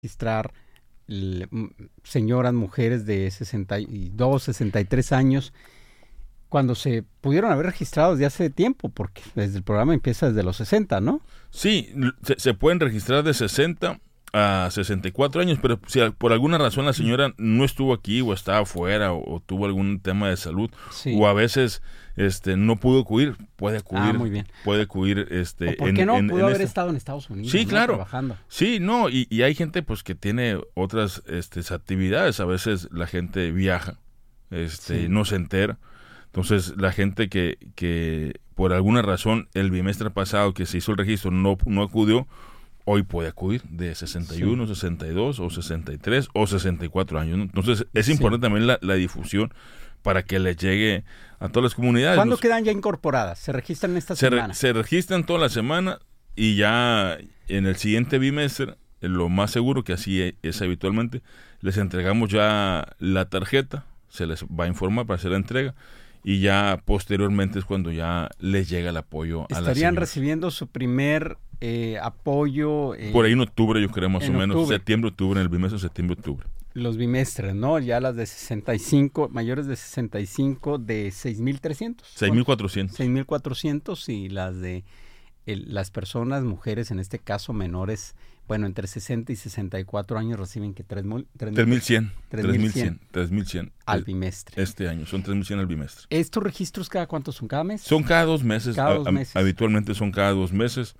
registrar señoras, mujeres de 62, 63 años, cuando se pudieron haber registrado desde hace tiempo, porque desde el programa empieza desde los 60, ¿no? Sí, se pueden registrar de 60 a 64 años, pero si por alguna razón la señora no estuvo aquí o estaba afuera o tuvo algún tema de salud, sí, o a veces no pudo acudir, puede acudir. Muy bien. Puede acudir. ¿Por qué no? Pudo haber estado en Estados Unidos. Sí, ¿no? Claro. Trabajando. Sí, no, y hay gente pues que tiene otras actividades. A veces la gente viaja, sí, no se entera. Entonces, la gente que por alguna razón el bimestre pasado que se hizo el registro no acudió, hoy puede acudir de 61, sí, 62 o 63 o 64 años, ¿no? Entonces, es importante también la difusión para que les llegue a todas las comunidades. ¿Cuándo quedan ya incorporadas? ¿Se registran esta semana? Se registran toda la semana y ya en el siguiente bimestre, lo más seguro que así es habitualmente, les entregamos ya la tarjeta, se les va a informar para hacer la entrega. Y ya posteriormente es cuando ya les llega el apoyo a la señora. ¿Estarían recibiendo su primer apoyo? Por ahí en octubre, yo creo, más o menos. Octubre. Septiembre, octubre, en el bimestre septiembre-octubre. Los bimestres, ¿no? Ya las de 65, mayores de 65, de 6,300. 6,400. 6,400 y las de las personas, mujeres, en este caso menores, bueno, entre 60 y 64 años reciben que 3,100. 3,100 al bimestre. Este año, son 3,100 al bimestre. ¿Estos registros cada cuánto son? ¿Cada mes? Son cada 2 meses. Cada 2 meses. Habitualmente son cada 2 meses.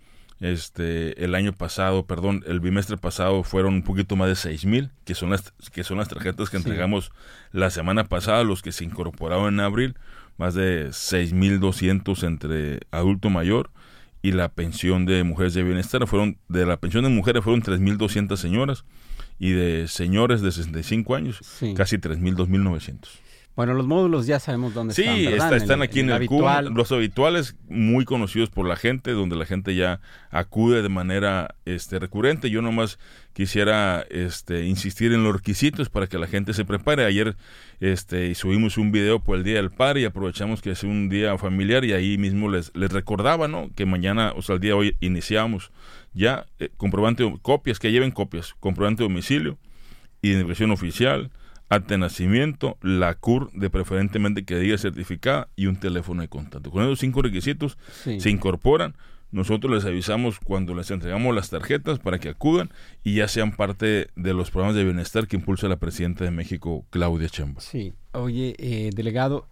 El bimestre pasado fueron un poquito más de 6,000, que son las tarjetas que entregamos la semana pasada, los que se incorporaron en abril, más de 6,200 entre adulto mayor. Y la pensión de mujeres de bienestar de la pensión de mujeres fueron 3,200 señoras y de señores de 65 años, sí, casi 2,900. Bueno, los módulos ya sabemos dónde están, ¿verdad? Sí, están aquí en el CUM, los habituales muy conocidos por la gente, donde la gente ya acude de manera recurrente. Yo nomás quisiera insistir en los requisitos para que la gente se prepare. Ayer subimos un video por el Día del Padre y aprovechamos que es un día familiar y ahí mismo les recordaba, ¿no?, que mañana, o sea, el día de hoy iniciamos ya que lleven copias, comprobante de domicilio, identificación oficial, acta de nacimiento, la CUR de preferentemente que diga certificada y un teléfono de contacto. Con esos 5 requisitos se incorporan. Nosotros les avisamos cuando les entregamos las tarjetas para que acudan y ya sean parte de los programas de bienestar que impulsa la presidenta de México, Claudia Sheinbaum. Sí. Oye, delegado,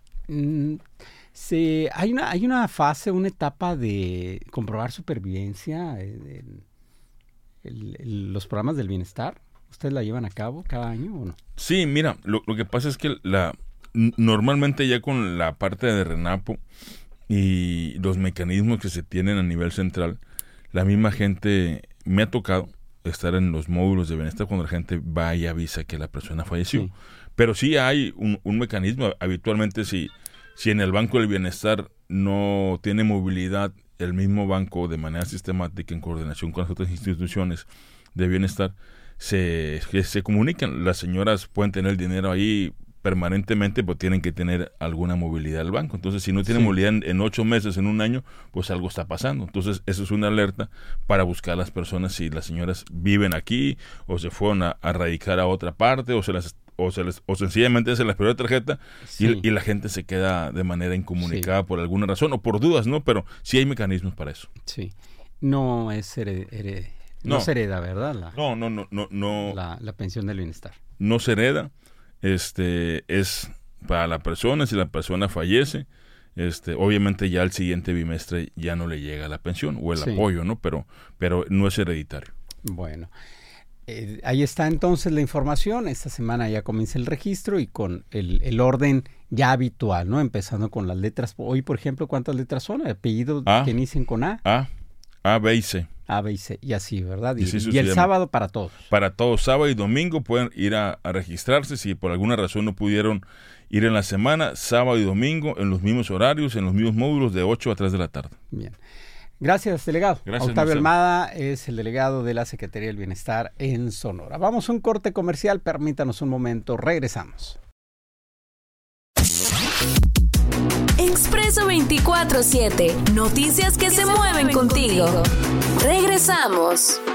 hay una fase, una etapa de comprobar supervivencia en los programas del bienestar. ¿Ustedes la llevan a cabo cada año o no? Sí, mira, lo que pasa es que normalmente ya con la parte de RENAPO y los mecanismos que se tienen a nivel central, la misma gente, me ha tocado estar en los módulos de bienestar cuando la gente va y avisa que la persona falleció. Sí. Pero sí hay un mecanismo. Habitualmente si en el Banco del Bienestar no tiene movilidad el mismo banco de manera sistemática en coordinación con las otras instituciones de bienestar, se comunican. Las señoras pueden tener el dinero ahí permanentemente, pues tienen que tener alguna movilidad al banco. Entonces, si no tienen movilidad en 8 meses, en un año, pues algo está pasando. Entonces, eso es una alerta para buscar a las personas si las señoras viven aquí o se fueron a radicar a otra parte o sencillamente se les perdió la tarjeta y la gente se queda de manera incomunicada por alguna razón o por dudas, ¿no? Pero sí hay mecanismos para eso. Sí. No es no se hereda, ¿verdad? No. La pensión del bienestar. No se hereda. Es para la persona. Si la persona fallece, obviamente ya el siguiente bimestre ya no le llega la pensión o el apoyo, ¿no? Pero no es hereditario. Bueno, ahí está entonces la información. Esta semana ya comienza el registro y con el orden ya habitual, ¿no? Empezando con las letras. Hoy, por ejemplo, ¿cuántas letras son? Apellidos que inicien con A. A, B y C. A, B y C, y así, ¿verdad? Y el sábado para todos. Para todos, sábado y domingo pueden ir a registrarse. Si por alguna razón no pudieron ir en la semana, sábado y domingo en los mismos horarios, en los mismos módulos de 8 a 3 de la tarde. Bien. Gracias, delegado. Gracias, Octavio Marcelo. Almada es el delegado de la Secretaría del Bienestar en Sonora. Vamos a un corte comercial, permítanos un momento, regresamos. Expreso 24/7. Noticias que se mueven contigo. Regresamos.